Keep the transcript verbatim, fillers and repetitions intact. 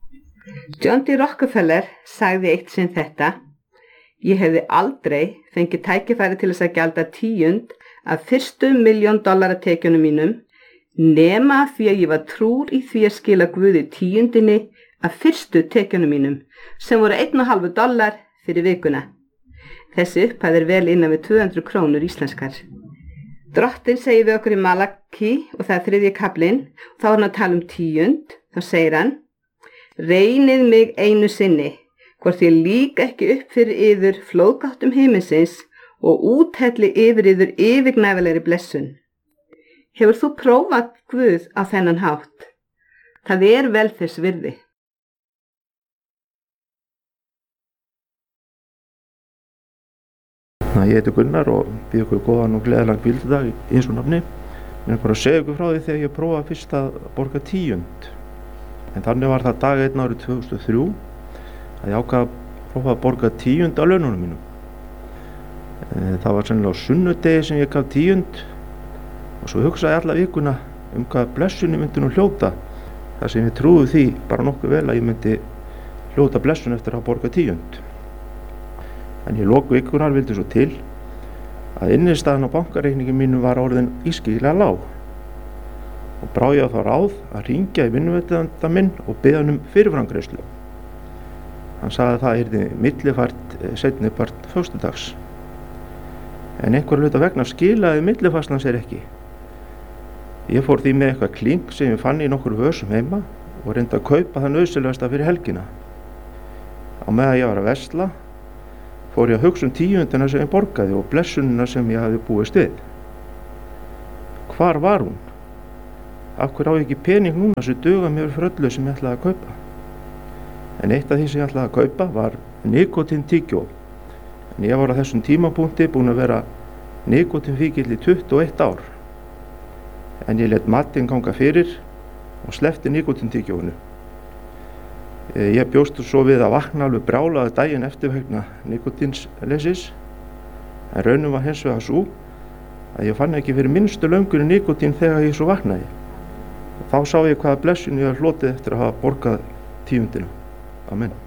John D. Rockefeller sagði eitt sinn þetta: Ég hefði aldrei fengið tækifæri til þess að gjalda tíund af fyrstu milljón dollara tekjunum mínum nema því að ég var trúr í því að skila Guði tíundinni af fyrstu tekjunum mínum sem voru einn og halvu dollar fyrir vikuna. Þessi upphæð er vel innan við tvö hundruð krónur íslenskar. Drottinn segir við okkur í Malaki, og það er þriðji kaflinn, þá er hann að tala um tíund, þá segir hann: Reynið mig einu sinni, hvort ég lík ekki upp fyrir yður flóðgáttum himinsins og úthelli yfir yður yfirgnæfilegri blessun. Hefur þú prófað Guð á þennan hátt? Það er vel þess virði. Ég heiti Gunnar og býð ykkur góðan og gleðilegan hvíldardag í Jesú nafni. Ég er bara að segja ykkur frá því þegar ég prófaði fyrst að borga tíund. En þannig var það dag einn árið tvö þúsund og þrjú að ég ákvað að prófa að borga tíund af laununum mínum. Það var sennilega á sunnudegi sem ég gaf tíund og svo hugsaði alla vikuna um hvað blessunni myndi nú hljóta, þar sem ég trúði því bara nokkuð vel að ég myndi hljóta blessun eftir að borga tíund. En í lok vikunar vildi svo til að innistæðan á bankareikningi mínu var orðin ískyggilega lág og brá ég á þá ráð að hringja í vinnuveitanda minn og biðja hann um fyrirframgreiðslu. Hann sagði að það yrði millifært seinni part föstudags. En einhver hluta vegna skilaði millifærslan sér ekki. Ég fór því með eitthvað klink sem ég fann í nokkur vösum heima og reyndi að kaupa það nauðsynlegasta fyrir helgina. Á meðan ég var að versla fór ég að hugsa um tíundina sem ég borgaði og blessunina sem ég hafði búist við. Hvar var hún? Af hverju á ég ekki pening núna sem duga mér fyrir öllu sem ég ætlaði að kaupa? En eitt af því sem ég ætlaði að kaupa var nikótíntyggjói. En ég var á þessum tímapunkti búinn að vera nikótínfíkill í tuttugu og eitt ár. En ég lét matinn ganga fyrir og sleppti nikótíntyggjóinu. Ég bjóst svo við að vakna alveg brjálaður daginn eftir vegna nikótínsleysis, en raunin var hins vegar sú að ég fann ekki fyrir minnstu löngun í nikótín þegar ég svo vaknaði. Þá sá ég hvaða blessun ég hafði hlotið eftir að hafa borgað tíundina. Amen.